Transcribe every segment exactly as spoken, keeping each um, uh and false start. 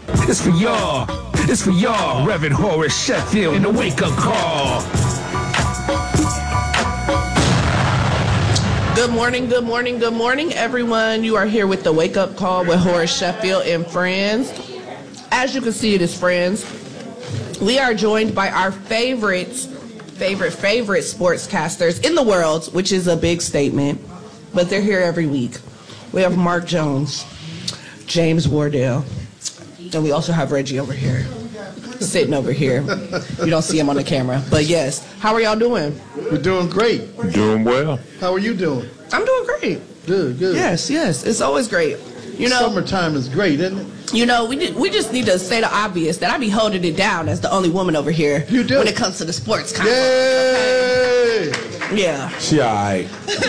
It's for y'all. It's for y'all. Reverend Horace Sheffield in the wake-up call. Good morning, good morning, good morning, everyone. You are here with the wake-up call with Horace Sheffield and friends. As you can see, it is friends. We are joined by our favorites, favorite, favorite sportscasters in the world, which is a big statement, but they're here every week. We have Mark Jones, James Wardell, and we also have Reggie over here, sitting over here. You don't see him on the camera, but yes. How are y'all doing? We're doing great. Doing well. How are you doing? I'm doing great. Good, good. Yes, yes. It's always great. You know, summertime is great, isn't it? You know, we did, we just need to say the obvious that I be holding it down as the only woman over here. You do. When it comes to the sports conference. Yay! Okay? Yeah. She all right.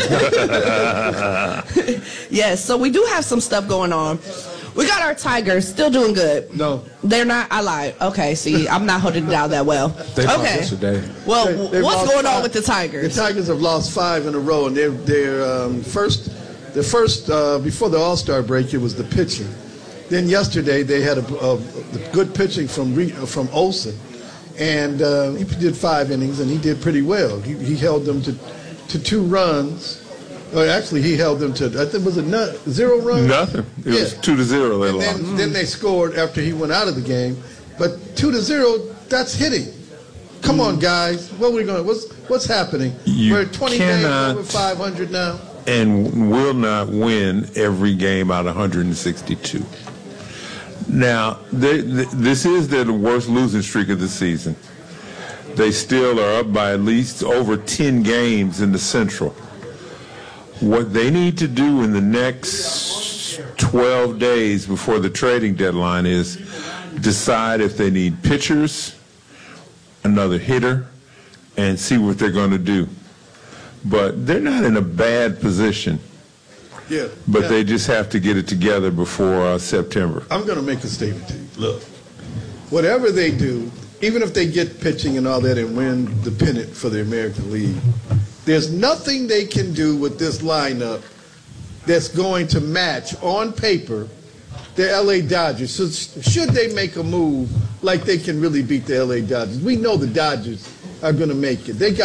Yes, so we do have some stuff going on. We got our Tigers still doing good. No. They're not. I lied. Okay, see, I'm not holding it down that well. They lost okay. yesterday. Well, They- they've what's lost going on five. with the Tigers? The Tigers have lost five in a row, and they're they're um, first. The first uh, before the All-Star break, it was the pitching. Then yesterday they had a, a, a good pitching from Re, from Olsen, and uh, he did five innings, and he did pretty well. He, he held them to to two runs. Or actually, he held them to I think was it not, zero runs. Nothing. It was two to zero. They And lost. then, then they scored after he went out of the game, but two to zero. That's hitting. Come on, guys. What are we going? What's what's happening? You We're twenty games cannot- over five hundred now. And will not win every game out of one hundred sixty-two. Now, they, th this is their worst losing streak of the season. They still are up by at least over ten games in the Central. What they need to do in the next twelve days before the trading deadline is decide if they need pitchers, another hitter, and see what they're going to do. But they're not in a bad position. Yeah. But yeah. they just have to get it together before uh, September. I'm going to make a statement to you. Look, whatever they do, even if they get pitching and all that and win the pennant for the American League, there's nothing they can do with this lineup that's going to match on paper the L A Dodgers. So should they make a move like they can really beat the L A Dodgers? We know the Dodgers are going to make it. They got